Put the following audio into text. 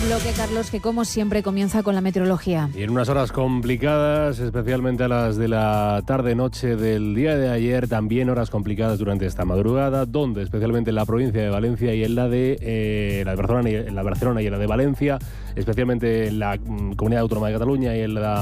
bloque, Carlos, que como siempre comienza con la meteorología. Y en unas horas complicadas, especialmente a las de la tarde-noche del día de ayer, también horas complicadas durante esta madrugada, donde especialmente en la provincia de Valencia y en la de Barcelona y en la de Valencia, especialmente en la Comunidad Autónoma de Cataluña y en la